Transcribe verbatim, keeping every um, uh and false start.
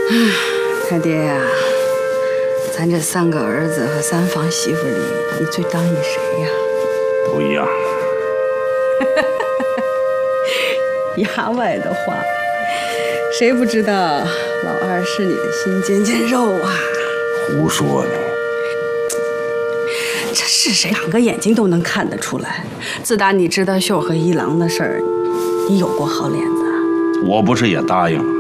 他爹呀，咱这三个儿子和三房媳妇里，你最当意谁呀？ 不一样。 衙外的话，谁不知道老二是你的心尖尖肉啊？ 胡说呢！ 这是谁两个眼睛都能看得出来。自打你知道秀和一郎的事儿，你有过好脸子啊？ 我不是也答应了？